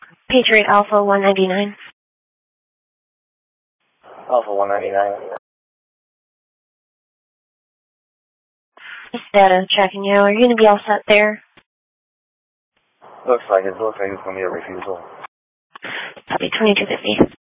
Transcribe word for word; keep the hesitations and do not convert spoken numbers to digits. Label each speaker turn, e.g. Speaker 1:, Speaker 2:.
Speaker 1: Patriot Alpha one ninety-nine.
Speaker 2: Alpha one ninety-nine.
Speaker 1: Just data checking you. Are you going to be all set there?
Speaker 2: Looks like it. Looks like it's going to be a refusal.
Speaker 1: Copy twenty-two fifty.